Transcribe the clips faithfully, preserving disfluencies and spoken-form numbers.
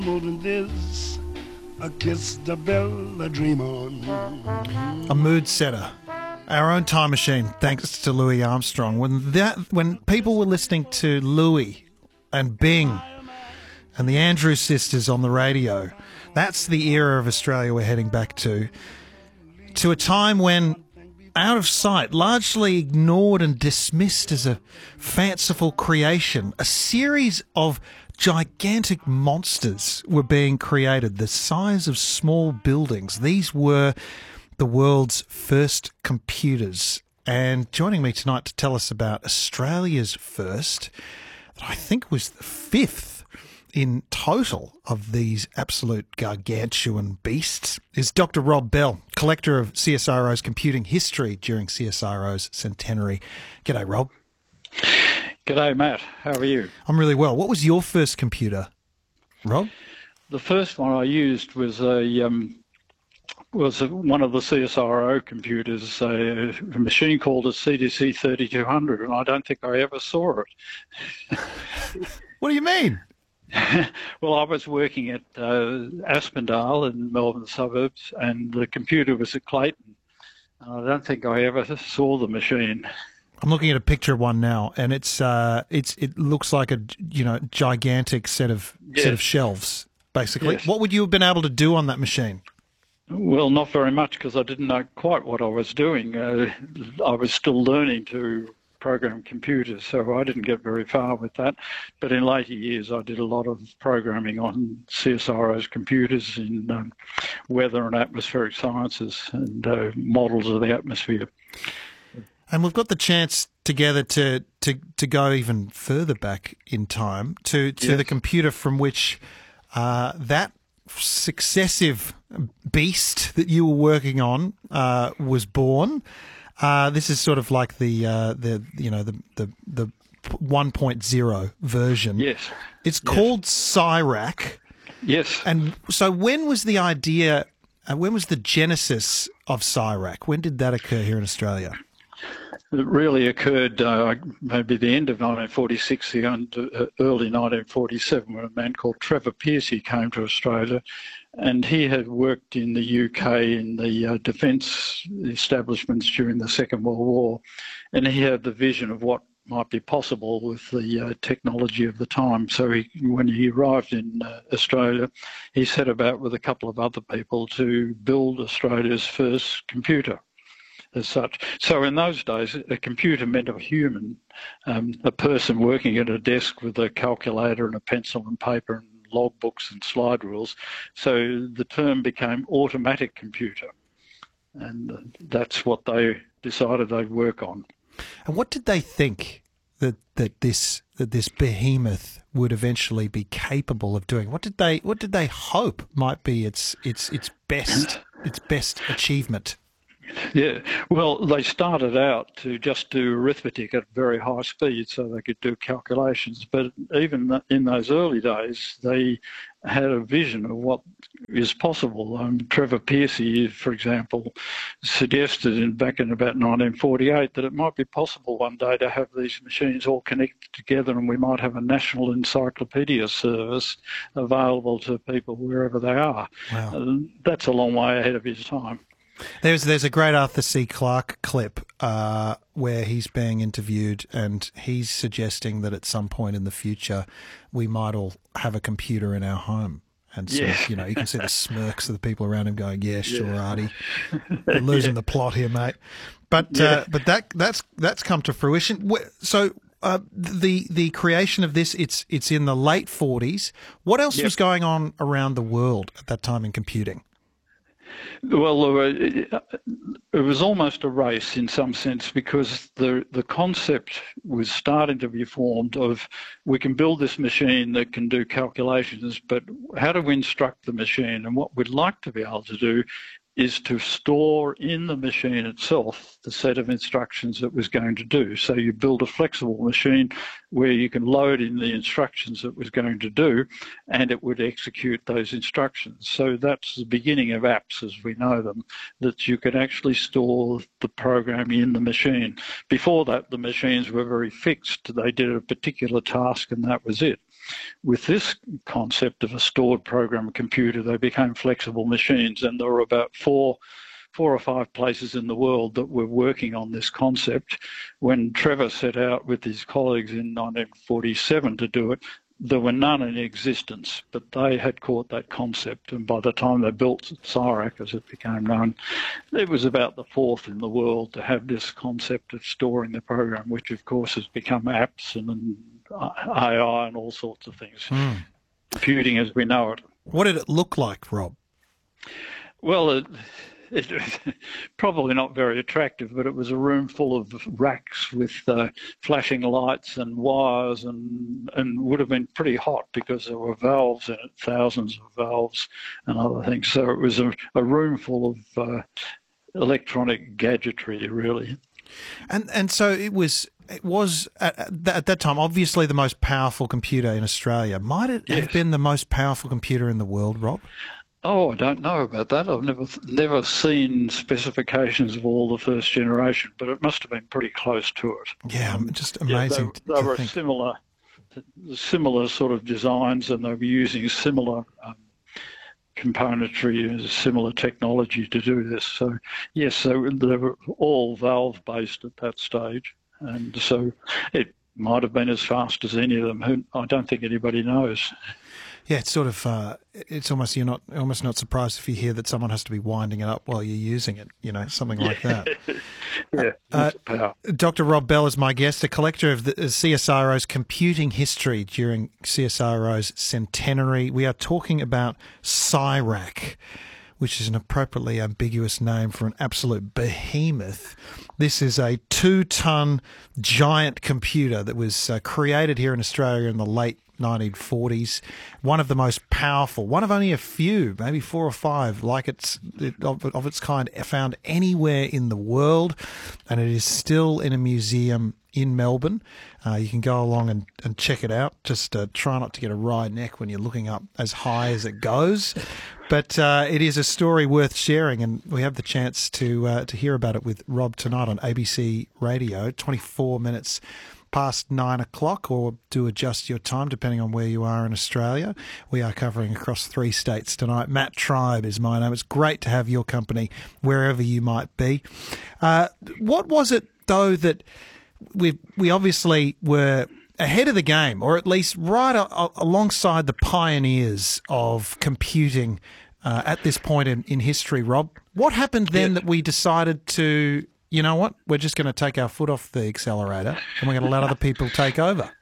More than this, a kiss the bell, a dream on. A mood setter. Our own time machine, thanks to Louis Armstrong. When that, when people were listening to Louis and Bing and the Andrews Sisters on the radio, that's the era of Australia we're heading back to. To a time when, out of sight, largely ignored and dismissed as a fanciful creation, a series of gigantic monsters were being created, the size of small buildings. These were the world's first computers. And joining me tonight to tell us about Australia's first, that I think was the fifth in total of these absolute gargantuan beasts, is Doctor Rob Bell, collector of C S R O's computing history during C S R O's centenary. G'day, Rob. G'day, Matt. How are you? I'm really well. What was your first computer, Rob? The first one I used was a um, was a, one of the C S R O computers, a, a machine called a C D C thirty-two hundred, and I don't think I ever saw it. What do you mean? Well, I was working at uh, Aspendale in Melbourne suburbs, and the computer was at Clayton. I don't think I ever saw the machine. I'm looking at a picture of one now, and it's uh, it's it looks like a you know gigantic set of Yes. set of shelves, basically. Yes. What would you have been able to do on that machine? Well, not very much, because I didn't know quite what I was doing. Uh, I was still learning to program computers, so I didn't get very far with that. But in later years, I did a lot of programming on C S R O's computers in um, weather and atmospheric sciences and uh, models of the atmosphere. And we've got the chance together to to, to go even further back in time to, to Yes. the computer from which uh, that successive beast that you were working on uh, was born. Uh, this is sort of like the uh, the you know the the the one point oh version. Yes. It's Yes. called CIRAC. Yes. And so when was the idea, uh, when was the genesis of CIRAC? When did that occur here in Australia? It really occurred uh, maybe the end of nineteen forty-six, the end, uh, early nineteen forty-seven, when a man called Trevor Pearcey came to Australia, and he had worked in the U K in the uh, defence establishments during the Second World War, and he had the vision of what might be possible with the uh, technology of the time. So he, when he arrived in uh, Australia, he set about with a couple of other people to build Australia's first computer as such. So in those days, a computer meant a human, um, a person working at a desk with a calculator and a pencil and paper and logbooks and slide rules. So the term became automatic computer, and that's what they decided they'd work on. And what did they think that, that this that this behemoth would eventually be capable of doing? What did they what did they hope might be its its its best its best achievement? Yeah, well, they started out to just do arithmetic at very high speed so they could do calculations. But even in those early days, they had a vision of what is possible. Um, Trevor Pearcey, for example, suggested in, back in about nineteen forty-eight that it might be possible one day to have these machines all connected together, and we might have a national encyclopedia service available to people wherever they are. Wow. Uh, that's a long way ahead of his time. There's there's a great Arthur C. Clarke clip uh, where he's being interviewed, and he's suggesting that at some point in the future we might all have a computer in our home. And so, Yeah. you know, you can see the smirks of the people around him going, "Yeah, sure, Yeah. Artie, you're losing the plot here, mate." But Yeah. uh, but that that's that's come to fruition. Wh- So uh, the the creation of this, it's it's in the late forties. What else Yep. was going on around the world at that time in computing? Well, uh, it it was almost a race in some sense, because the the concept was starting to be formed of, we can build this machine that can do calculations, but how do we instruct the machine? And what we'd like to be able to do is to store in the machine itself the set of instructions it was going to do. So you build a flexible machine where you can load in the instructions it was going to do, and it would execute those instructions. So that's the beginning of apps as we know them, that you could actually store the program in the machine. Before that, the machines were very fixed. They did a particular task and that was it. with this concept of a stored program computer, they became flexible machines, and there were about four four or five places in the world that were working on this concept. When Trevor set out with his colleagues in nineteen forty-seven to do it, there were none in existence, but they had caught that concept, and by the time they built C I R A C, as it became known, it was about the fourth in the world to have this concept of storing the program, which of course has become apps and, and A I and all sorts of things. Mm. Computing as we know it. What did it look like, Rob? Well, it, it was probably not very attractive, but it was a room full of racks with uh, flashing lights and wires, and, and would have been pretty hot because there were valves in it, thousands of valves and other things. So it was a, a room full of uh, electronic gadgetry, really. And and so it was. It was at, at that time obviously the most powerful computer in Australia. Might it yes. have been the most powerful computer in the world, Rob? Oh, I don't know about that. I've never never seen specifications of all the first generation, but it must have been pretty close to it. Yeah, um, just amazing. Yeah, they, they to were think. similar, similar sort of designs, and they were using similar um, componentry and similar technology to do this. So yes, so they were all valve based at that stage, and so it might have been as fast as any of them. Who I don't think anybody knows. Yeah, it's sort of, uh, it's almost, you're not almost not surprised if you hear that someone has to be winding it up while you're using it, you know, something like that. yeah, uh, power. Doctor Rob Bell is my guest, a collector of the C S I R O's computing history during C S I R O's centenary. We are talking about C I R A C, which is an appropriately ambiguous name for an absolute behemoth. This is a two-ton giant computer that was uh, created here in Australia in the late nineteen forties, one of the most powerful, one of only a few, maybe four or five, like it's of, of its kind found anywhere in the world, and it is still in a museum in Melbourne. Uh, you can go along and, and check it out. Just uh, try not to get a wry neck when you're looking up as high as it goes. But uh, it is a story worth sharing, and we have the chance to uh, to hear about it with Rob tonight on A B C Radio, twenty-four minutes past nine o'clock, or do adjust your time depending on where you are in Australia. We are covering across three states tonight. Matt Tribe is my name. It's great to have your company wherever you might be. Uh, what was it, though, that we we obviously were ahead of the game, or at least right a- alongside the pioneers of computing uh, at this point in, in history, Rob? What happened then yeah. that we decided to, you know what, we're just going to take our foot off the accelerator and we're going to let other people take over?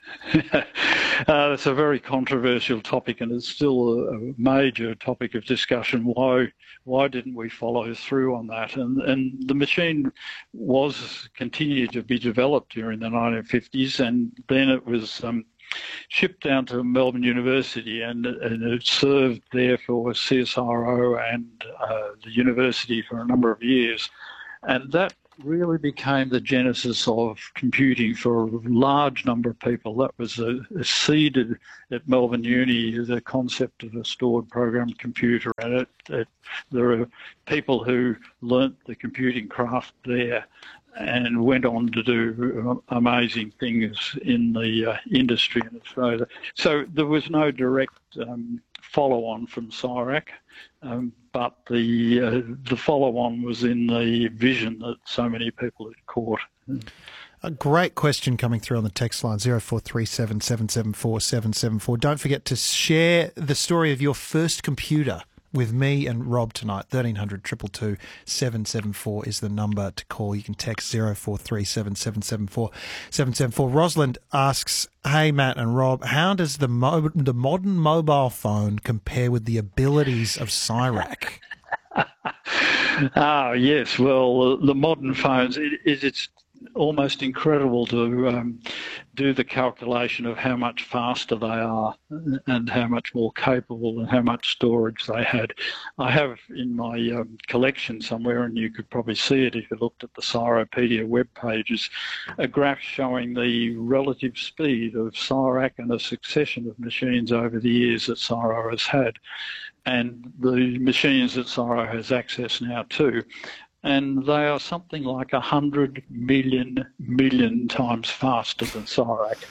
Uh, it's a very controversial topic, and it's still a, a major topic of discussion. Why why didn't we follow through on that? And and the machine was continued to be developed during the nineteen fifties, and then it was um, shipped down to Melbourne University, and, and it served there for C S I R O and uh, the university for a number of years. And that really became the genesis of computing for a large number of people. That was a, a seeded at Melbourne Uni, the concept of a stored program computer, and it, it, there are people who learnt the computing craft there and went on to do amazing things in the uh, industry in Australia. So there was no direct um, follow-on from C I R A C, um, but the uh, the follow-on was in the vision that so many people had caught. A great question coming through on the text line, zero four three seven, seven seven four, seven seven four. Don't forget to share the story of your first computer with me and Rob tonight. thirteen hundred, two two two, seven seven four is the number to call. You can text zero four three seven, seven seven four, seven seven four. Rosalind asks, hey, Matt and Rob, how does the mo- the modern mobile phone compare with the abilities of C I R A C? Ah, yes. Well, the modern phones, it, it, it's almost incredible to um, do the calculation of how much faster they are and how much more capable and how much storage they had. I have in my um, collection somewhere, and you could probably see it if you looked at the Cyropedia web pages, a graph showing the relative speed of C I R A C and a succession of machines over the years that C I R O has had, and the machines that C I R O has access now to. And they are something like one hundred million million times faster than C I R A C.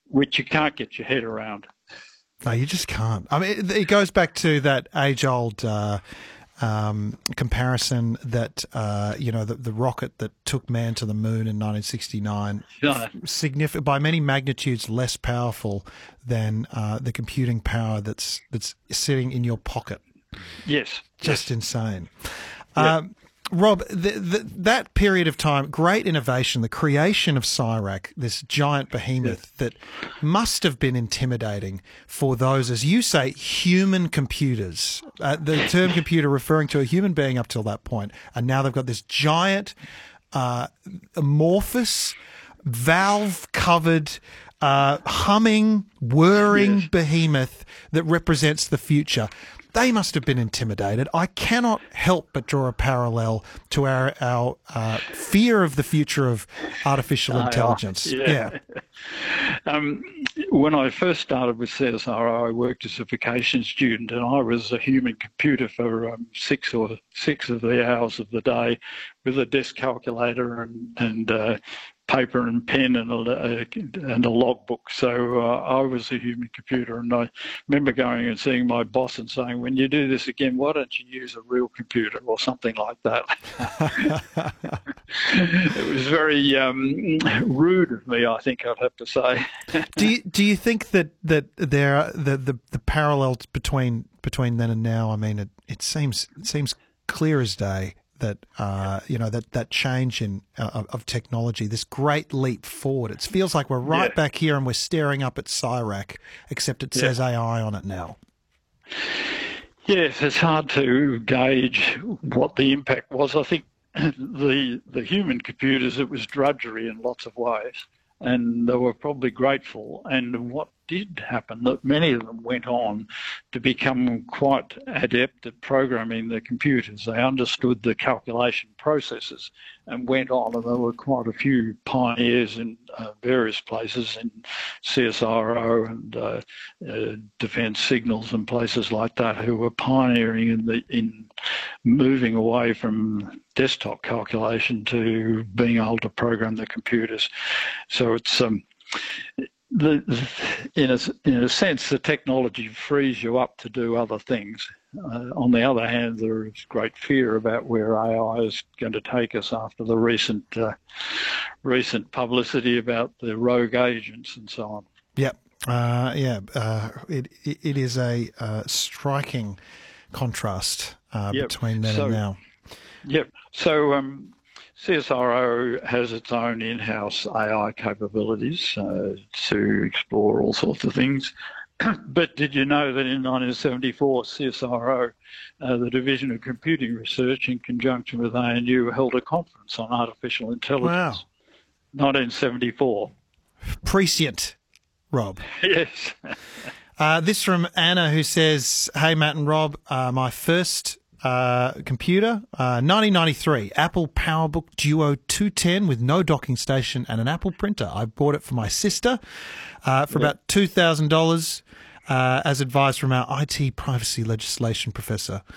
which you can't get your head around. No, you just can't. I mean, it, it goes back to that age-old uh, um, comparison that, uh, you know, the, the rocket that took man to the moon in nineteen sixty-nine, Yeah. significant by many magnitudes less powerful than uh, the computing power that's that's sitting in your pocket. Yes. Just yes. insane. Yeah. Um, Rob, the, the, that period of time, great innovation, the creation of C I R A C, this giant behemoth Yeah. that must have been intimidating for those, as you say, human computers. Uh, the term computer referring to a human being up till that point, and now they've got this giant, uh, amorphous, valve-covered, uh, humming, whirring Yes. behemoth that represents the future. They must have been intimidated. I cannot help but draw a parallel to our our uh, fear of the future of artificial intelligence. Yeah. Yeah. Um, when I first started with C S R O, I worked as a vacation student, and I was a human computer for um, six or six of the hours of the day, with a desk calculator and and uh, paper and pen and a, and a logbook. So uh, I was a human computer, and I remember going and seeing my boss and saying, "When you do this again, why don't you use a real computer or something like that?" It was very um, rude of me, I think I'd have to say. do you, do you think that that there are the, the the parallels between between then and now? I mean, it, it seems it seems clear as day that uh, you know that that change in uh, of, of technology, this great leap forward. It feels like we're right Yeah. back here and we're staring up at C I R A C, except it says Yeah. A I on it now. Yes, it's hard to gauge what the impact was. I think the the human computers, it was drudgery in lots of ways, and they were probably grateful. And what did happen, that many of them went on to become quite adept at programming the computers. They understood the calculation processes and went on, and there were quite a few pioneers in uh, various places in C S R O and uh, uh, Defence Signals and places like that, who were pioneering in the in moving away from desktop calculation to being able to program the computers. So it's um, the, in a in a sense, the technology frees you up to do other things. Uh, on the other hand, there is great fear about where A I is going to take us after the recent uh, recent publicity about the rogue agents and so on. Yep. Uh, yeah. Uh, it, it it is a uh, striking contrast uh, Yep. between then So- and now. Yep. So um, C S R O has its own in-house A I capabilities uh, to explore all sorts of things. But did you know that in nineteen seventy-four, C S R O, uh, the Division of Computing Research, in conjunction with A N U, held a conference on artificial intelligence? Wow. nineteen seventy-four. Prescient, Rob. Yes. Uh, this from Anna, who says, "Hey, Matt and Rob, uh, my first uh, computer, uh, nineteen ninety-three, Apple PowerBook Duo two ten with no docking station and an Apple printer. I bought it for my sister uh, for Yep. about two thousand dollars, uh, as advised from our I T privacy legislation professor.